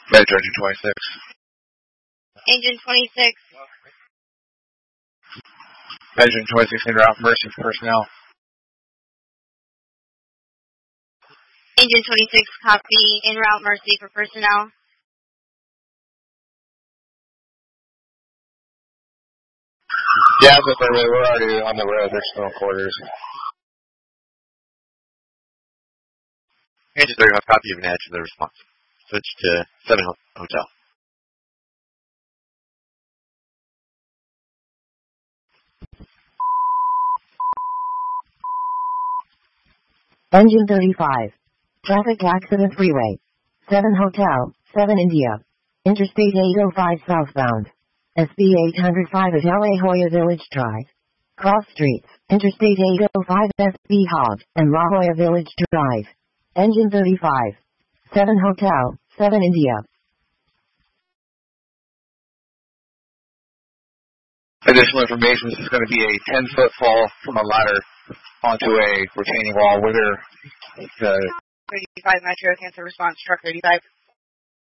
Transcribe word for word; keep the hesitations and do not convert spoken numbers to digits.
Metro Engine twenty-six. Engine twenty-six. Engine twenty-six en route Mercy for personnel. Engine twenty-six, copy. En route Mercy for personnel. Yeah, but we're already on the road. There's no quarters. Engine thirty-five, copy. You've been added to the response. Switch to seven Hotel. Engine thirty-five. Traffic accident freeway. seven Hotel, seven India. Interstate eight oh five southbound. S B eight oh five at La Jolla Village Drive. Cross streets, Interstate eight oh five S B Hog, and La Jolla Village Drive. Engine thirty-five. seven Hotel, seven India. Additional information, this is going to be a ten-foot fall from a ladder onto a retaining wall. Where there, uh, thirty-five Metro, cancel response, truck thirty-five.